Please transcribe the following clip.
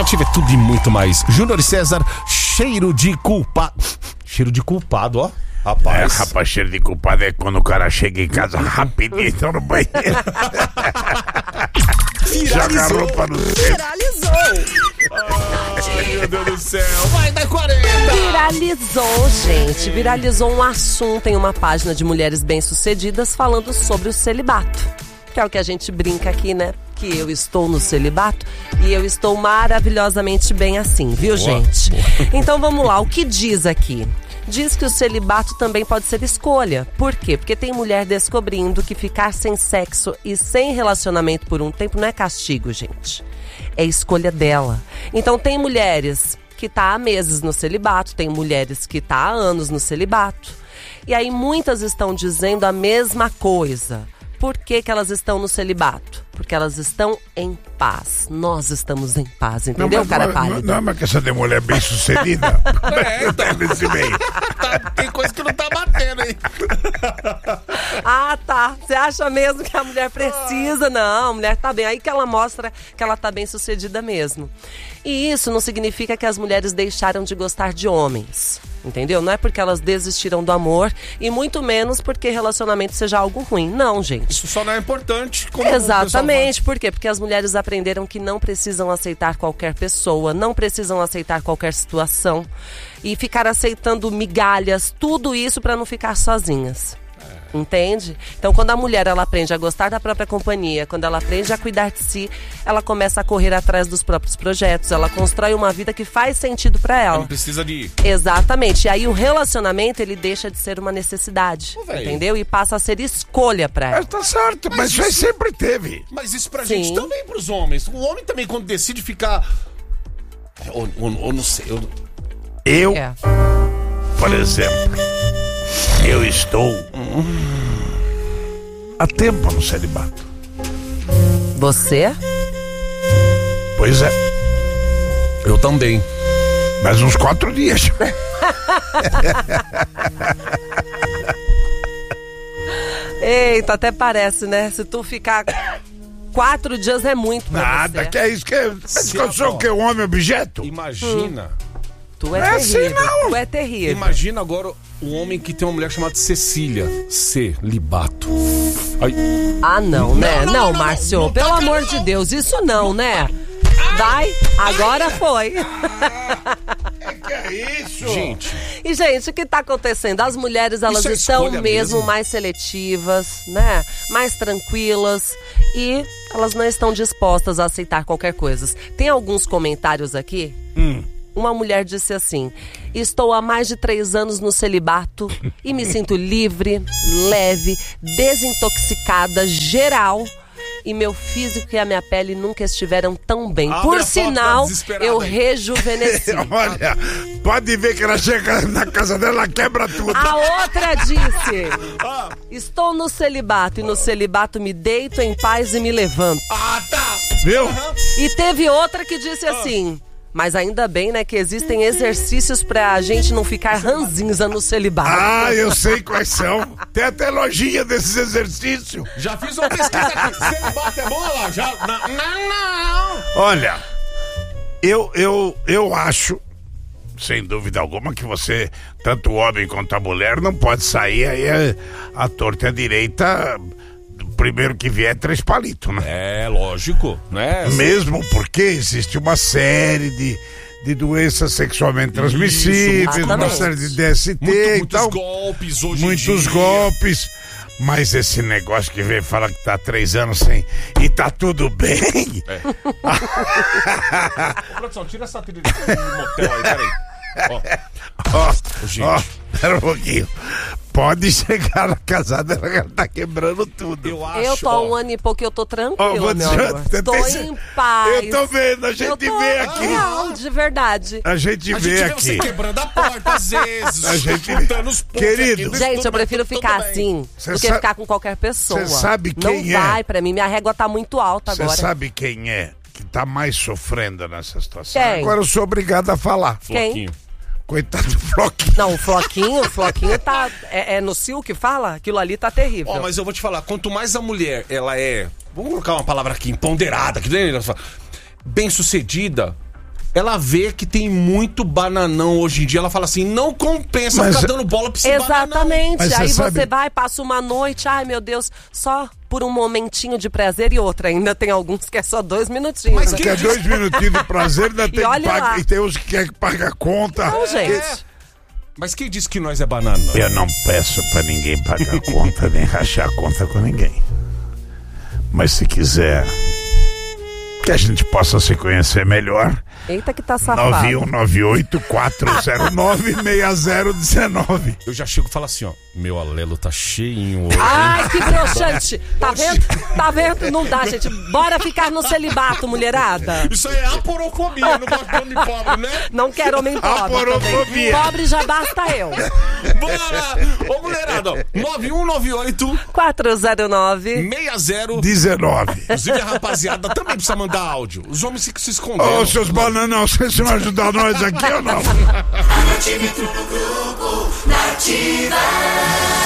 Ativa é tudo e muito mais. Júnior e César, cheiro de culpado. Cheiro de culpado, ó. Rapaz, cheiro de culpado é quando o cara chega em casa rapidinho, então no banheiro. Joga a roupa no centro. Ai, meu Deus do céu. Vai dar 40. Viralizou, gente. Viralizou um assunto em uma página de mulheres bem-sucedidas falando sobre o celibato. Que é o que a gente brinca aqui, né? Que eu estou no celibato e eu estou maravilhosamente bem assim, viu, gente? Então vamos lá, o que diz aqui? Diz que o celibato também pode ser escolha. Por quê? Porque tem mulher descobrindo que ficar sem sexo e sem relacionamento por um tempo não é castigo, gente. É escolha dela. Então tem mulheres que tá há meses no celibato, tem mulheres que tá há anos no celibato. E aí muitas estão dizendo a mesma coisa. Por que que elas estão no celibato? Porque elas estão em paz. Nós estamos em paz, entendeu, cara pálido? Não, mas que essa de mulher bem sucedida. Nesse meio. Tem coisa que não tá batendo, hein? Ah, tá. Você acha mesmo que a mulher precisa? Não, a mulher tá bem. Aí que ela mostra que ela tá bem sucedida mesmo. E isso não significa que as mulheres deixaram de gostar de homens. Entendeu? Não é porque elas desistiram do amor e muito menos porque relacionamento seja algo ruim. Não, gente. Isso só não é importante. Como Exatamente. Por quê? Porque as mulheres aprenderam que não precisam aceitar qualquer pessoa, não precisam aceitar qualquer situação e ficar aceitando migalhas, tudo isso para não ficar sozinhas. Entende? Então, quando a mulher ela aprende a gostar da própria companhia, quando ela aprende a cuidar de si, ela começa a correr atrás dos próprios projetos, ela constrói uma vida que faz sentido pra ela. Não precisa de... Exatamente. E aí o relacionamento, ele deixa de ser uma necessidade, entendeu? E passa a ser escolha pra ela. Tá certo, mas isso sempre teve. Mas isso pra gente também, pros homens. O homem também, quando decide ficar... Ou não sei... Por exemplo... Eu estou há tempo no celibato. Você? Pois é. Eu também. Mais uns 4 dias. Eita, até parece, né? Se tu ficar 4 dias é muito pra Nada, você. que é isso que é... Eu sou o que? Um homem objeto? Imagina... Tu é assim, terrível, não. tu é terrível. Imagina agora o homem que tem uma mulher chamada Cecília. Celibato. Ai. Ah, não, né? Não, Márcio, não, pelo amor de Deus, isso não, né? Vai, agora foi. Que é isso? Gente. E, gente, o que tá acontecendo? As mulheres, elas Isso é estão escolha mesmo mesmo. mais seletivas, né? Mais tranquilas e elas não estão dispostas a aceitar qualquer coisa. Tem alguns comentários aqui. Uma mulher disse assim: estou há mais de 3 anos no celibato e me sinto livre, leve, desintoxicada, geral. E meu físico e a minha pele nunca estiveram tão bem. Abre Por a foto sinal, da desesperada eu aí. rejuvenesci. Olha, pode ver que ela chega na casa dela, ela quebra tudo. A outra disse: estou no celibato e no celibato me deito em paz e me levanto. Ah, tá. Viu? E teve outra que disse assim: mas ainda bem, né, que existem exercícios pra gente não ficar ranzinza no celibato. Ah, eu sei quais são. Tem até lojinha desses exercícios. Já fiz uma pesquisa aqui. Celibato é bom, olha lá. Já... Não. Olha, eu acho, sem dúvida alguma, que você, tanto o homem quanto a mulher, não pode sair aí a torta e a direita... Primeiro que vier 3 palitos, né? É, lógico, né? Mesmo porque existe uma série de doenças sexualmente transmissíveis, uma série de DST e Muitos tal. golpes hoje em dia. Muitos golpes. Mas esse negócio que vem falar que tá 3 anos sem e tá tudo bem. Produção, tira essa trilha do motel aí, peraí. Ó, pera um pouquinho. Pode chegar na casa dela que ela tá quebrando tudo. Eu tô há 1 ano e pouco, eu tô tranquila, meu amor. Tô em paz. Eu tô vendo, a gente vê aqui. Não, de verdade. A gente vê aqui. Você quebrando a porta às vezes. A gente chutando os pontos. Querido. Gente, eu prefiro ficar assim do que ficar com qualquer pessoa. Você sabe quem Não vai pra mim, minha régua tá muito alta agora. Você sabe quem é que tá mais sofrendo nessa situação? Quem? Agora eu sou obrigado a falar. Quem? Coitado do Floquinho. Não, o Floquinho tá... É no Sil que fala? Aquilo ali tá terrível. Ó, mas eu vou te falar, quanto mais a mulher, ela é... Vamos colocar uma palavra aqui, empoderada, que nem ela fala, bem-sucedida, ela vê que tem muito bananão hoje em dia. Ela fala assim, não compensa ficar dando bola pra esse exatamente. bananão. Aí você vai, passa uma noite, ai meu Deus, só por um momentinho de prazer e outra. Ainda tem alguns que é só 2 minutinhos. Mas que é 2 minutinhos de prazer, ainda tem que pagar. E tem uns que quer que pague a conta. Não, gente. Mas quem disse que nós é banana? Eu não peço pra ninguém pagar conta, nem rachar conta com ninguém. Mas se quiser que a gente possa se conhecer melhor, eita que tá safado. 9198-409-6019. Eu já chego e falo assim, ó, meu alelo tá cheinho hoje. Ai, que broxante. Tá vendo? Tá vendo? Não dá, gente. Bora ficar no celibato, mulherada. Isso aí é aporofobia, não gosto de homem pobre, né? Não quero homem pobre. Aporofobia. Pobre já basta eu. Bora! Ô, mulherada, ó, 9198-409-6019. Inclusive, a rapaziada também precisa mandar áudio. Os homens ficam se escondendo. Ô, seus bananão, vocês vão ajudar nós aqui ou não? Nativa.